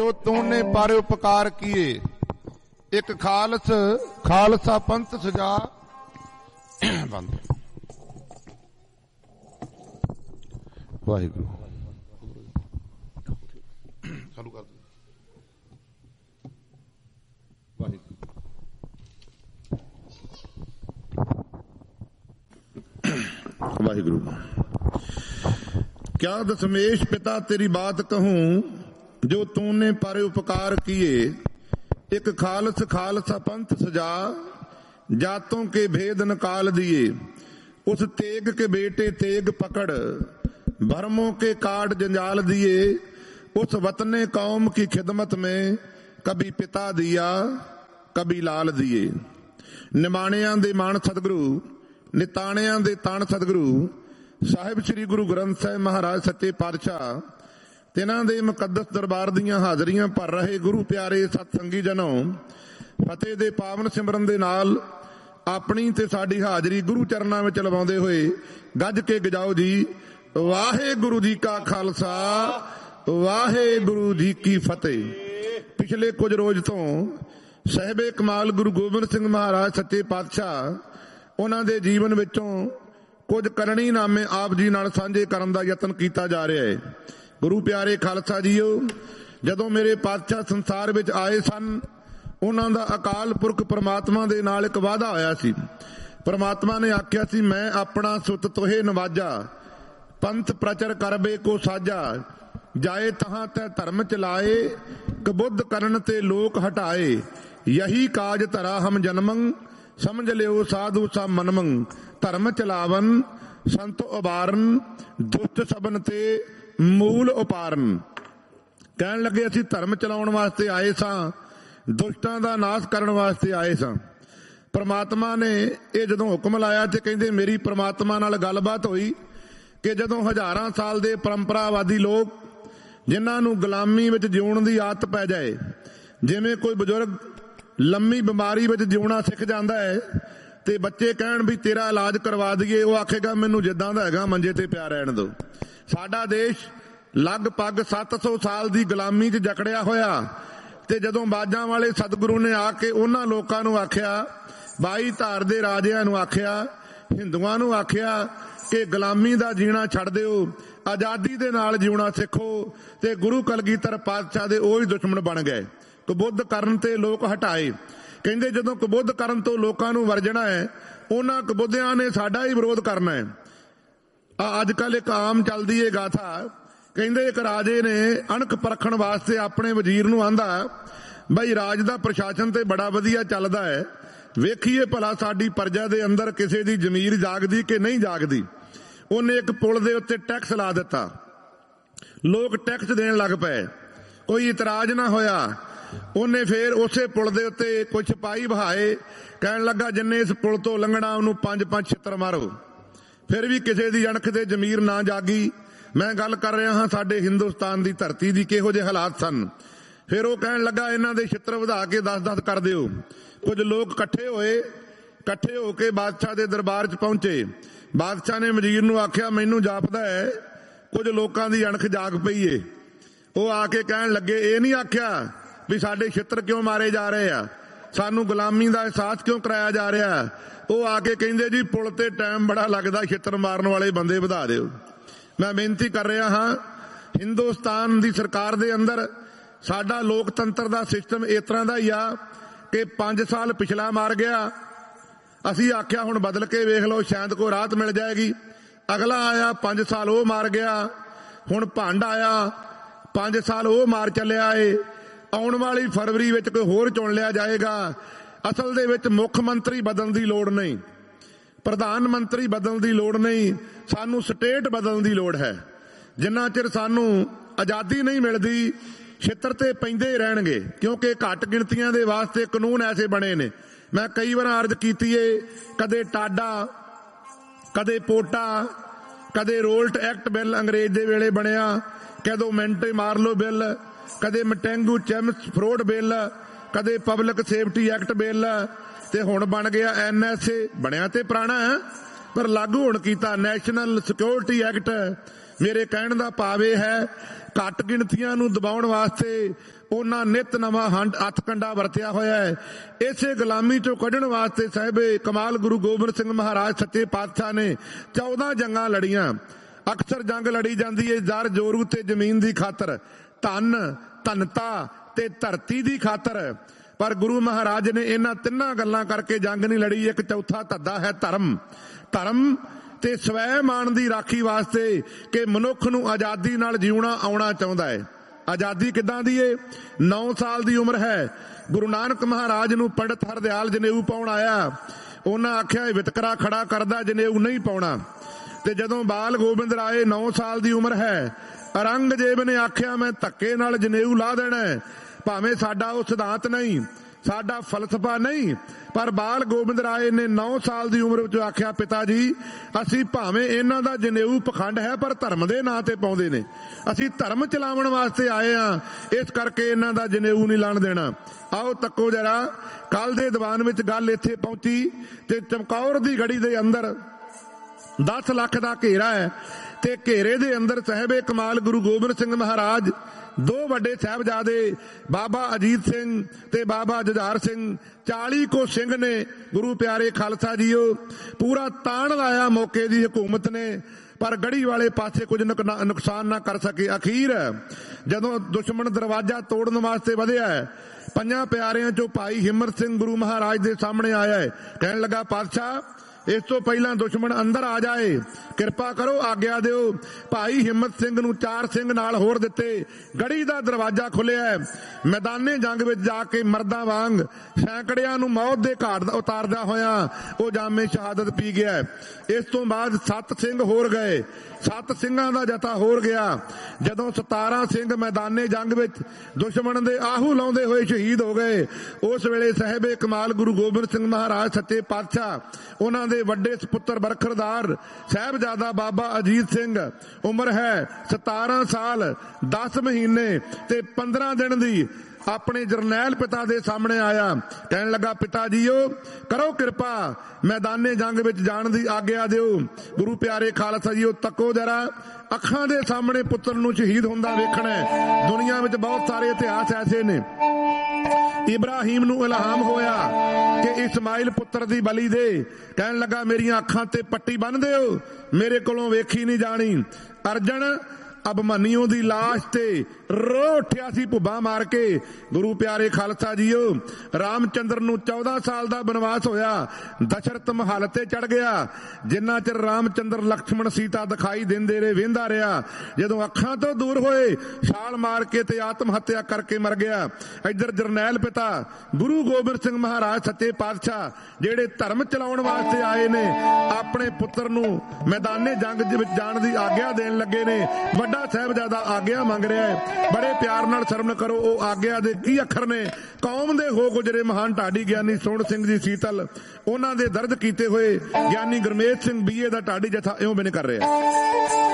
ਜੋ ਤੂਨੇ ਪਰ ਉਪਕਾਰ ਕੀਏ, ਇੱਕ ਖਾਲਸਾ ਪੰਥ ਸਜਾ। ਬੰਦ। ਵਾਹਿਗੁਰੂ ਚਾਲੂ ਕਰ ਦਿਓ। ਵਾਹਿਗੁਰੂ। क्या दशमेश पिता तेरी बात कहूं, जो तूने पर उपकार किए, एक खालसा पंथ सजा, जातों के भेद निकाल दिए। उस तेग के बेटे तेग पकड़, भरमों के काट जंजाल दिए। उस वतने कौम की खिदमत में कभी पिता दिया, कभी लाल दिए। निमाणियां दे मान सतगुरु, निताणियां दे ताण सतगुरु ਸਾਹਿਬ ਸ੍ਰੀ ਗੁਰੂ ਗ੍ਰੰਥ ਸਾਹਿਬ ਮਹਾਰਾਜ ਸੱਚੇ ਪਾਤਸ਼ਾਹ ਤਿਨਾਂ ਦੇ ਮੁਕੱਦਸ ਦਰਬਾਰ ਦੀਆਂ ਹਾਜ਼ਰੀਆਂ ਭਰ ਰਹੇ ਗੁਰੂ ਪਿਆਰੇ ਸਤ ਸੰਗੀ ਜਨੋ, ਫਤਿਹ ਦੇ ਪਾਵਨ ਸਿਮਰਨ ਦੇ ਨਾਲ ਆਪਣੀ ਤੇ ਸਾਡੀ ਹਾਜ਼ਰੀ ਗੁਰੂ ਚਰਨਾਂ ਵਿੱਚ ਲਵਾਉਂਦੇ ਹੋਏ ਗੱਜ ਕੇ ਗਜਾਓ ਜੀ, ਵਾਹਿਗੁਰੂ ਜੀ ਕਾ ਖਾਲਸਾ, ਵਾਹਿਗੁਰੂ ਜੀ ਕੀ ਫਤਿਹ। ਪਿਛਲੇ ਕੁਝ ਰੋਜ਼ ਤੋਂ ਸਾਹਿਬੇ ਕਮਾਲ ਗੁਰੂ ਗੋਬਿੰਦ ਸਿੰਘ ਮਹਾਰਾਜ ਸੱਚੇ ਪਾਤਸ਼ਾਹ ਉਹਨਾਂ ਦੇ ਜੀਵਨ ਵਿੱਚੋਂ ਕੁਝ ਕਰਨੀ ਨਾਮੇ ਆਪ ਜੀ ਨਾਲ ਸਾਂਝੇ ਕਰਨ ਦਾ ਯਤਨ ਕੀਤਾ ਜਾ ਰਿਹਾ ਹੈ। ਗੁਰੂ ਪਿਆਰੇ ਖਾਲਸਾ ਜੀਓ, ਜਦੋਂ ਮੇਰੇ ਪਾਤਸ਼ਾਹ ਸੰਸਾਰ ਵਿੱਚ ਆਏ ਸਨ, ਉਹਨਾਂ ਦਾ ਅਕਾਲ ਪੁਰਖ ਪ੍ਰਮਾਤਮਾ ਦੇ ਨਾਲ ਇੱਕ ਵਾਅਦਾ ਹੋਇਆ ਸੀ। ਪ੍ਰਮਾਤਮਾ ਨੇ ਆਖਿਆ ਸੀ, ਮੈਂ ਆਪਣਾ ਸੁਤ ਤੋਹੇ ਨਵਾਜਾ, ਪੰਥ ਪ੍ਰਚਰ ਕਰਬੇ ਕੋ ਸਾਜਾ। ਜਾਏ ਤਹਾਂ ਤੈ ਧਰਮ ਚਲਾਏ, ਕਬੁੱਧ ਕਰਨ ਤੇ ਲੋਕ ਹਟਾਏ। ਯਹੀ ਕਾਜ ਧਰਾ ਹਮ ਜਨਮੰ, ਸਮਝ ਲਿਓ ਸਾਧੂ ਸਭ ਮਨਮੰ। ਧਰਮ ਚਲਾਵਨ ਸੰਤ ਉਬਾਰਨ, ਦੁਸ਼ਟ ਸਬਨ ਤੇ ਮੂਲ ਉਪਾਰਨ। ਕਹਿਣ ਲੱਗੇ ਅਸੀਂ ਧਰਮ ਚਲਾਉਣ ਵਾਸਤੇ ਆਏ ਸਾਂ, ਦੁਸ਼ਟਾਂ ਦਾ ਨਾਸ਼ ਕਰਨ ਵਾਸਤੇ ਆਏ ਸਾਂ। ਪ੍ਰਮਾਤਮਾ ਨੇ ਇਹ ਜਦੋਂ ਹੁਕਮ ਲਾਇਆ ਤੇ ਕਹਿੰਦੇ ਮੇਰੀ ਪ੍ਰਮਾਤਮਾ ਨਾਲ ਗੱਲਬਾਤ ਹੋਈ ਕਿ ਜਦੋਂ ਹਜ਼ਾਰਾਂ ਸਾਲ ਦੇ ਪਰੰਪਰਾਵਾਦੀ ਲੋਕ ਜਿਨ੍ਹਾਂ ਨੂੰ ਗੁਲਾਮੀ ਵਿੱਚ ਜਿਉਣ ਦੀ ਆਦਤ ਪੈ ਜਾਏ, ਜਿਵੇਂ ਕੋਈ ਬਜ਼ੁਰਗ ਲੰਮੀ ਬਿਮਾਰੀ ਵਿੱਚ ਜਿਉਣਾ ਸਿੱਖ ਜਾਂਦਾ ਹੈ ਤੇ ਬੱਚੇ ਕਹਿਣ ਵੀ ਤੇਰਾ ਇਲਾਜ ਕਰਵਾ ਦਈਏ, ਉਹ ਆਖੇਗਾ ਮੈਨੂੰ ਜਿੱਦਾਂ ਦਾ ਹੈਗਾ ਮੰਜੇ ਤੇ ਪਿਆ ਰਹਿਣ ਦਿਓ। ਸਾਡਾ ਦੇਸ਼ ਲਗਭਗ 700 ਸਾਲ ਦੀ ਗੁਲਾਮੀ 'ਚ ਜਕੜਿਆ ਹੋਇਆ, ਤੇ ਜਦੋਂ ਬਾਜਾਂ ਵਾਲੇ ਸਤਿਗੁਰੂ ਨੇ ਆ ਕੇ ਉਹਨਾਂ ਲੋਕਾਂ ਨੂੰ ਆਖਿਆ, 22 ਧਾਰ ਦੇ ਰਾਜਿਆਂ ਨੂੰ ਆਖਿਆ, ਹਿੰਦੂਆਂ ਨੂੰ ਆਖਿਆ ਕਿ ਗੁਲਾਮੀ ਦਾ ਜੀਣਾ ਛੱਡ ਦਿਓ, ਆਜ਼ਾਦੀ ਦੇ ਨਾਲ ਜਿਉਣਾ ਸਿੱਖੋ, ਤੇ ਗੁਰੂ ਕਲਗੀਧਰ ਪਾਤਸ਼ਾਹ ਦੇ ਉਹ ਹੀ ਦੁਸ਼ਮਣ ਬਣ ਗਏ। ਕਬੁੱਧ ਕਰਨ ਤੇ ਲੋਕ ਹਟਾਏ। ਕਹਿੰਦੇ ਜਦੋਂ ਕਬੁੱਧ ਕਰਨ ਤੋਂ ਲੋਕਾਂ ਨੂੰ ਵਰਜਣਾ ਹੈ, ਉਹਨਾਂ ਕਬੁੱਧਿਆਂ ਨੇ ਸਾਡਾ ਹੀ ਵਿਰੋਧ ਕਰਨਾ ਹੈ। ਅੱਜ ਕੱਲ ਇੱਕ ਆਮ ਚੱਲਦੀ ਏ ਗਾਥਾ, ਕਹਿੰਦੇ ਇੱਕ ਰਾਜੇ ਨੇ ਅਣਖ ਪਰਖਣ ਵਾਸਤੇ ਆਪਣੇ ਵਜ਼ੀਰ ਨੂੰ ਆਂਦਾ, ਬਈ ਰਾਜ ਦਾ ਪ੍ਰਸ਼ਾਸਨ ਤੇ ਬੜਾ ਵਧੀਆ ਚੱਲਦਾ ਹੈ, ਵੇਖੀਏ ਭਲਾ ਸਾਡੀ ਪ੍ਰਜਾ ਦੇ ਅੰਦਰ ਕਿਸੇ ਦੀ ਜ਼ਮੀਰ ਜਾਗਦੀ ਕਿ ਨਹੀਂ ਜਾਗਦੀ। ਉਹਨੇ ਇੱਕ ਪੁਲ ਦੇ ਉੱਤੇ ਟੈਕਸ ਲਾ ਦਿੱਤਾ, ਲੋਕ ਟੈਕਸ ਦੇਣ ਲੱਗ ਪਏ, ਕੋਈ ਇਤਰਾਜ਼ ਨਾ ਹੋਇਆ। ਉਹਨੇ ਫੇਰ ਉਸੇ ਪੁਲ ਦੇ ਉੱਤੇ ਕੁਝ ਸਿਪਾਹੀ ਬਹਾਏ, ਕਹਿਣ ਲੱਗਾ ਜਿੰਨੇ ਇਸ ਪੁਲ ਤੋਂ ਲੰਘਣਾ ਉਹਨੂੰ 5-5 ਛਿੱਤਰ ਮਾਰੋ। ਫਿਰ ਵੀ ਕਿਸੇ ਦੀ ਅਣਖ ਤੇ ਜ਼ਮੀਰ ਨਾ ਜਾਗੀ। ਮੈਂ ਗੱਲ ਕਰ ਰਿਹਾ ਹਾਂ ਸਾਡੇ ਹਿੰਦੁਸਤਾਨ ਦੀ ਧਰਤੀ ਦੀ ਕਿਹੋ ਜਿਹੇ ਹਾਲਾਤ ਸਨ। ਫਿਰ ਉਹ ਕਹਿਣ ਲੱਗਾ ਇਹਨਾਂ ਦੇ ਛਿੱਤਰ ਵਧਾ ਕੇ 10-10 ਕਰ ਦਿਓ। ਕੁਝ ਲੋਕ ਇਕੱਠੇ ਹੋ ਕੇ ਬਾਦਸ਼ਾਹ ਦੇ ਦਰਬਾਰ 'ਚ ਪਹੁੰਚੇ। ਬਾਦਸ਼ਾਹ ਨੇ ਵਜ਼ੀਰ ਨੂੰ ਆਖਿਆ ਮੈਨੂੰ ਜਾਪਦਾ ਹੈ ਕੁਝ ਲੋਕਾਂ ਦੀ ਅਣਖ ਜਾਗ ਪਈ ਏ। ਉਹ ਆ ਕੇ ਕਹਿਣ ਲੱਗੇ ਇਹ ਨਹੀਂ ਆਖਿਆ ਵੀ ਸਾਡੇ ਛਿੱਤਰ ਕਿਉਂ ਮਾਰੇ ਜਾ ਰਹੇ ਆ, ਸਾਨੂੰ ਗੁਲਾਮੀ ਦਾ ਅਹਿਸਾਸ ਕਿਉਂ ਕਰਾਇਆ ਜਾ ਰਿਹਾ। ਉਹ ਆ ਕੇ ਕਹਿੰਦੇ ਜੀ ਪੁਲ ਤੇ ਟਾਈਮ ਬੜਾ ਲੱਗਦਾ, ਛਿੱਤਰ ਮਾਰਨ ਵਾਲੇ ਬੰਦੇ ਵਧਾ ਦਿਓ। ਮੈਂ ਬੇਨਤੀ ਕਰ ਰਿਹਾ ਹਾਂ, ਹਿੰਦੁਸਤਾਨ ਦੀ ਸਰਕਾਰ ਦੇ ਅੰਦਰ ਸਾਡਾ ਲੋਕਤੰਤਰ ਦਾ ਸਿਸਟਮ ਇਸ ਤਰ੍ਹਾਂ ਦਾ ਹੀ ਆ ਕਿ 5 ਸਾਲ ਪਿਛਲਾ ਮਾਰ ਗਿਆ, ਅਸੀਂ ਆਖਿਆ ਹੁਣ ਬਦਲ ਕੇ ਵੇਖ ਲਓ ਸ਼ਾਇਦ ਕੋਈ ਰਾਹਤ ਮਿਲ ਜਾਏਗੀ। ਅਗਲਾ ਆਇਆ 5 ਸਾਲ ਉਹ ਮਾਰ ਗਿਆ, ਹੁਣ ਭੰਡ ਆਇਆ 5 ਸਾਲ ਉਹ ਮਾਰ ਚੱਲਿਆ ਏ। ਆਉਣ ਵਾਲੀ ਫਰਵਰੀ ਵਿੱਚ ਕੋਈ ਹੋਰ ਚੁਣ ਲਿਆ ਜਾਏਗਾ। ਅਸਲ ਦੇ ਵਿੱਚ ਮੁੱਖ ਮੰਤਰੀ ਬਦਲਣ ਦੀ ਲੋੜ ਨਹੀਂ, ਪ੍ਰਧਾਨ ਮੰਤਰੀ ਬਦਲਣ ਦੀ ਲੋੜ ਨਹੀਂ, ਸਾਨੂੰ ਸਟੇਟ ਬਦਲਣ ਦੀ ਲੋੜ ਹੈ। ਜਿੰਨਾ ਚਿਰ ਸਾਨੂੰ ਆਜ਼ਾਦੀ ਨਹੀਂ ਮਿਲਦੀ ਛਿੱਤਰ ਤੇ ਪੈਂਦੇ ਰਹਿਣਗੇ, ਕਿਉਂਕਿ ਘੱਟ ਗਿਣਤੀਆਂ ਦੇ ਵਾਸਤੇ ਕਾਨੂੰਨ ਐਸੇ ਬਣੇ ਨੇ। ਮੈਂ ਕਈ ਵਾਰ ਅਰਜ਼ ਕੀਤੀ ਏ, ਕਦੇ ਟਾਡਾ, ਕਦੇ ਪੋਟਾ, ਕਦੇ ਰੋਲਟ ਐਕਟ ਬਿੱਲ ਅੰਗਰੇਜ਼ ਦੇ ਵੇਲੇ ਬਣਿਆ, ਕਦੋਂ ਮੈਂਟੇ ਮਾਰਲੋ ਬਿੱਲ, ਕਦੇ ਮਟੈਂਗੂ ਚੈਮਸ ਫਰੋਡ ਬਿੱਲ, ਕਦੇ ਪਬਲਿਕ ਸੇਫਟੀ ਐਕਟ ਬਿੱਲ, ਤੇ ਹੁਣ ਬਣ ਗਿਆ NSA। ਬਣਿਆ ਤੇ ਪੁਰਾਣਾ ਪਰ ਲਾਗੂ ਹੁਣ ਕੀਤਾ ਨੈਸ਼ਨਲ ਸਿਕਿਉਰਿਟੀ ਐਕਟ। ਮੇਰੇ ਕਹਿਣ ਦਾ ਭਾਵ ਇਹ ਹੈ ਘੱਟ ਗਿਣਤੀਆਂ ਨੂੰ ਦਬਾਉਣ ਵਾਸਤੇ ਉਹਨਾਂ ਨਿਤ ਨਵਾਂ ਹੱਥ ਕੰਡਾ ਵਰਤਿਆ ਹੋਇਆ ਹੈ। ਇਸੇ ਗੁਲਾਮੀ ਚੋਂ ਕੱਢਣ ਵਾਸਤੇ ਸਾਹਿਬੇ ਕਮਾਲ ਗੁਰੂ ਗੋਬਿੰਦ ਸਿੰਘ ਮਹਾਰਾਜ ਸੱਚੇ ਪਾਤਸ਼ਾਹ ਨੇ 14 ਜੰਗਾਂ ਲੜੀਆਂ। ਅਕਸਰ ਜੰਗ ਲੜੀ ਜਾਂਦੀ ਹੈ ਜ਼ਰ ਜ਼ੋਰੂ ਤੇ ਜ਼ਮੀਨ ਦੀ ਖਾਤਰ, ਧਨ ਧਨਤਾ ਤੇ ਧਰਤੀ ਦੀ ਖਾਤਰ, ਪਰ ਗੁਰੂ ਮਹਾਰਾਜ ਨੇ ਇਹਨਾਂ ਤਿੰਨਾਂ ਗੱਲਾਂ ਕਰਕੇ ਜੰਗ ਨਹੀਂ ਲੜੀ। ਇੱਕ ਚੌਥਾ ਧੱਦਾ ਹੈ ਧਰਮ, ਧਰਮ ਤੇ ਸਵੈ ਮਾਣ ਦੀ ਰਾਖੀ ਵਾਸਤੇ ਕਿ ਮਨੁੱਖ ਨੂੰ ਆਜ਼ਾਦੀ ਨਾਲ ਜਿਉਣਾ ਆਉਣਾ ਚਾਹੁੰਦਾ ਹੈ। ਆਜ਼ਾਦੀ ਕਿੱਦਾਂ ਦੀ ਏ? 9 ਸਾਲ ਦੀ ਉਮਰ ਹੈ, ਗੁਰੂ ਨਾਨਕ ਮਹਾਰਾਜ ਨੂੰ ਪੰਡਤ ਹਰਦਿਆਲ ਜਨੇਊ ਪਾਉਣ ਆਇਆ। ਉਹਨਾਂ ਆਖਿਆ ਇਹ ਵਿਤਕਰਾ ਖੜਾ ਕਰਦਾ, ਜਨੇਊ ਨਹੀਂ ਪਾਉਣਾ। ਤੇ ਜਦੋਂ ਬਾਲ ਗੋਬਿੰਦ ਰਾਏ 9 ਸਾਲ ਦੀ ਉਮਰ ਹੈ, ਔਰੰਗਜ਼ੇਬ ਨੇ ਆਖਿਆ ਮੈਂ ਧੱਕੇ ਨਾਲ ਜਨੇਊ ਲਾ ਦੇਣਾ, ਭਾਵੇਂ ਸਾਡਾ ਉਹ ਸਿਧਾਂਤ ਨਹੀਂ, ਸਾਡਾ ਫਲਸਫਾ ਨਹੀਂ, ਪਰ ਬਾਲ ਗੋਬਿੰਦ ਰਾਏ ਨੇ 9 ਸਾਲ ਦੀ ਉਮਰ ਵਿੱਚ ਆਖਿਆ ਪਿਤਾ ਜੀ ਅਸੀਂ ਭਾਵੇਂ ਇਹਨਾਂ ਦਾ ਜਨੇਊ ਪਖੰਡ ਹੈ ਪਰ ਧਰਮ ਦੇ ਨਾਂ ਤੇ ਪਾਉਂਦੇ ਨੇ, ਅਸੀਂ ਧਰਮ ਚਲਾਉਣ ਵਾਸਤੇ ਆਏ ਆ, ਇਸ ਕਰਕੇ ਇਹਨਾਂ ਦਾ ਜਨੇਊ ਨਹੀਂ ਲਾਣ ਦੇਣਾ। ਆਓ ਤੱਕੋ ਜਰਾ, ਕੱਲ ਦੇ ਦੀਵਾਨ ਵਿੱਚ ਗੱਲ ਇੱਥੇ ਪਹੁੰਚੀ ਤੇ ਚਮਕੌਰ ਦੀ ਗੜੀ ਦੇ ਅੰਦਰ 10 ਲੱਖ ਦਾ ਘੇਰਾ ਹੈ ਤੇ ਘੇਰੇ ਦੇ ਅੰਦਰ ਸਾਹਿਬੇ ਕਮਾਲ ਗੁਰੂ ਗੋਬਿੰਦ ਸਿੰਘ ਮਹਾਰਾਜ, 2 ਵੱਡੇ ਸਾਹਿਬਜ਼ਾਦੇ ਬਾਬਾ ਅਜੀਤ ਸਿੰਘ ਤੇ ਬਾਬਾ ਜੁਝਾਰ ਸਿੰਘ, 40 ਕੋ ਸਿੰਘ ਨੇ। ਗੁਰੂ ਪਿਆਰੇ ਖਾਲਸਾ ਜੀਓ, ਪੂਰਾ ਤਾਣ ਲਾਇਆ ਮੌਕੇ ਦੀ ਹਕੂਮਤ ਨੇ, ਪਰ ਗੜੀ ਵਾਲੇ ਪਾਸੇ ਕੁਝ ਨੁਕਸਾਨ ਨਾ ਕਰ ਸਕੇ। ਅਖੀਰ ਜਦੋਂ ਦੁਸ਼ਮਣ ਦਰਵਾਜ਼ਾ ਤੋੜਨ ਵਾਸਤੇ ਵਧਿਆ, 5 ਪਿਆਰਿਆਂ ਚੋਂ ਭਾਈ ਹਿੰਮਤ ਸਿੰਘ ਗੁਰੂ ਮਹਾਰਾਜ ਦੇ ਸਾਹਮਣੇ ਆਇਆ, ਕਹਿਣ ਲੱਗਾ ਪਾਤਸ਼ਾਹ ਇਸ ਤੋਂ ਪਹਿਲਾਂ ਦੁਸ਼ਮਣ ਅੰਦਰ ਆ ਜਾਏ, ਕਿਰਪਾ ਕਰੋ ਆਗਿਆ ਦਿਓ। ਭਾਈ ਹਿੰਮਤ ਸਿੰਘ ਨੂੰ 4 ਸਿੰਘ ਨਾਲ ਹੋਰ ਦਿੱਤੇ। ਗੜੀ ਦਾ ਦਰਵਾਜ਼ਾ ਖੁੱਲਿਆ, ਮੈਦਾਨੇ ਜੰਗ ਵਿੱਚ ਜਾ ਕੇ ਮਰਦਾਂ ਵਾਂਗ ਸੈਂਕੜਿਆਂ ਨੂੰ ਮੌਤ ਦੇ ਘਾਟ ਉਤਾਰਦਾ ਹੋਇਆ ਉਹ ਜਾਮੇ ਸ਼ਹਾਦਤ ਪੀ ਗਿਆ। ਇਸ ਤੋਂ ਬਾਅਦ 7 ਸਿੰਘ ਹੋਰ ਗਏ, 7 ਸਿੰਘਾਂ ਦਾ ਜਥਾ ਹੋਰ ਗਿਆ। ਜਦੋਂ 17 ਸਿੰਘ ਮੈਦਾਨੇ ਜੰਗ ਵਿੱਚ ਦੁਸ਼ਮਣ ਦੇ ਆਹੂ ਲਾਉਂਦੇ ਹੋਏ ਸ਼ਹੀਦ ਹੋ ਗਏ, ਉਸ ਵੇਲੇ ਸਾਹਿਬੇ ਕਮਾਲ ਗੁਰੂ ਗੋਬਿੰਦ ਸਿੰਘ ਮਹਾਰਾਜ ਸੱਚੇ ਪਾਤਸ਼ਾਹ, ਉਹਨਾਂ ਦੇ ਵੱਡੇ ਸੁਪੁੱਤਰ ਬਰਖਰਦਾਰ ਸਾਹਿਬਜ਼ਾਦਾ ਬਾਬਾ ਅਜੀਤ ਸਿੰਘ, ਉਮਰ ਹੈ 17 ਸਾਲ 10 ਮਹੀਨੇ ਤੇ 15 ਦਿਨ ਦੀ, ਆਪਣੇ ਜਰਨੈਲ ਪਿਤਾ ਦੇ ਸਾਹਮਣੇ ਆਇਆ, ਕਹਿਣ ਲੱਗਾ ਪਿਤਾ ਜੀਓ ਕਰੋ ਕਿਰਪਾ, ਮੈਦਾਨੇ ਜੰਗ ਵਿੱਚ ਜਾਣ ਦੀ ਆਗਿਆ ਦਿਓ। ਗੁਰੂ ਪਿਆਰੇ ਖਾਲਸਾ ਜੀਓ ਤੱਕੋ ਜਰਾ, ਅੱਖਾਂ ਦੇ ਸਾਹਮਣੇ ਪੁੱਤਰ ਨੂੰ ਸ਼ਹੀਦ ਹੁੰਦਾ ਵੇਖਣਾ। ਦੁਨੀਆ ਵਿੱਚ ਬਹੁਤ ਸਾਰੇ ਇਤਿਹਾਸ ਐਸੇ ਨੇ। ਇਬਰਾਹੀਮ ਨੂੰ ਇਲਹਾਮ ਹੋਇਆ ਕਿ ਇਸਮਾਈਲ ਪੁੱਤਰ ਦੀ ਬਲੀ ਦੇ, ਕਹਿਣ ਲੱਗਾ ਮੇਰੀਆਂ ਅੱਖਾਂ ਤੇ ਪੱਟੀ ਬੰਨ੍ਹ ਦਿਓ, ਮੇਰੇ ਕੋਲੋਂ ਵੇਖੀ ਨਹੀਂ ਜਾਣੀ। ਅਰਜਨ ਅਭਮਨਿਊ ਦੀ ਲਾਸ਼ ਤੇ ਰੋ ਉੱਠਿਆ ਸੀ ਭੁੱਬਾ ਮਾਰ ਕੇ। ਗੁਰੂ ਪਿਆਰੇ ਖਾਲਸਾ ਜੀਓ, ਰਾਮਚੰਦਰ ਨੂੰ 14 ਸਾਲ ਦਾ ਬਨਵਾਸ ਹੋਇਆ, ਦਸ਼ਰਥ ਮਹੱਲ ਤੇ ਚੜ ਗਿਆ। ਜਿੰਨਾ ਚਿਰ ਰਾਮਚੰਦਰ ਲਕਸ਼ਮਣ ਸੀਤਾ ਦਿਖਾਈ ਦਿੰਦੇ ਰਹੇ ਵੇਂਦਾ ਰਿਹਾ, ਜਦੋਂ ਅੱਖਾਂ ਤੋਂ ਦੂਰ ਹੋਏ ਛਾਲ ਮਾਰ ਕੇ ਤੇ ਆਤਮ ਹੱਤਿਆ ਕਰਕੇ ਮਰ ਗਿਆ। ਇੱਧਰ ਜਰਨੈਲ ਪਿਤਾ ਗੁਰੂ ਗੋਬਿੰਦ ਸਿੰਘ ਮਹਾਰਾਜ ਸੱਚੇ ਪਾਤਸ਼ਾਹ, ਜਿਹੜੇ ਧਰਮ ਚਲਾਉਣ ਵਾਸਤੇ ਆਏ ਨੇ, ਆਪਣੇ ਪੁੱਤਰ ਨੂੰ ਮੈਦਾਨੇ ਜੰਗ ਵਿੱਚ ਜਾਣ ਦੀ ਆਗਿਆ ਦੇਣ ਲੱਗੇ ਨੇ। ਵੱਡਾ ਸਾਹਿਬਜ਼ਾਦਾ ਆਗਿਆ ਮੰਗ ਰਿਹਾ ਹੈ, ਬੜੇ ਪਿਆਰ ਨਾਲ ਸਰਵਣ ਕਰੋ ਉਹ ਆਗਿਆ ਦੇ ਕੀ ਅੱਖਰ ਨੇ। ਕੌਮ ਦੇ ਹੋ ਗੁਜਰੇ ਮਹਾਨ ਢਾਡੀ ਗਿਆਨੀ ਸੋਹਣ ਸਿੰਘ ਜੀ ਸੀਤਲ, ਉਹਨਾਂ ਦੇ ਦਰਦ ਕੀਤੇ ਹੋਏ ਗਿਆਨੀ ਗੁਰਮੇਜ ਸਿੰਘ ਬੀਏ ਦਾ ਢਾਡੀ ਜਥਾ ਇਉਂ ਬਿਨ ਕਰ ਰਿਹਾ।